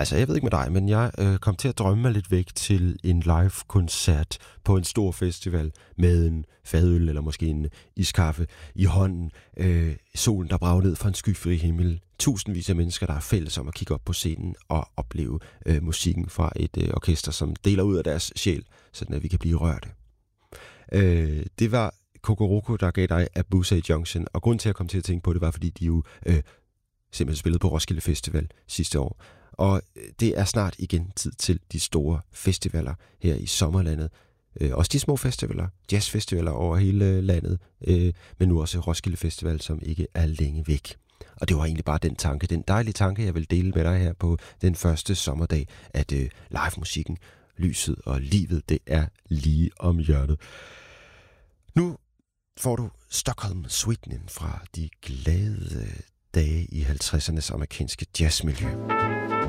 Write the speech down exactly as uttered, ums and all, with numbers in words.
Altså, jeg ved ikke med dig, men jeg øh, kom til at drømme mig lidt væk til en live-koncert på en stor festival med en fadøl eller måske en iskaffe i hånden. Øh, solen, der brager ned fra en skyfri himmel. Tusindvis af mennesker, der er fælles om at kigge op på scenen og opleve øh, musikken fra et øh, orkester, som deler ud af deres sjæl, sådan at vi kan blive rørte. Øh, det var Kokoroko, der gav dig Abusa Junction, og grunden til at komme til at tænke på det, var fordi de jo øh, simpelthen spillede på Roskilde Festival sidste år. Og det er snart igen tid til de store festivaler her i sommerlandet. Øh, også de små festivaler, jazzfestivaler over hele landet, øh, men nu også Roskilde Festival, som ikke er længe væk. Og det var egentlig bare den tanke, den dejlige tanke, jeg vil dele med dig her på den første sommerdag, at øh, live-musikken, lyset og livet, det er lige om hjørnet. Nu får du Stockholm Sweetening fra de glade dage i halvtredsernes amerikanske jazzmiljø.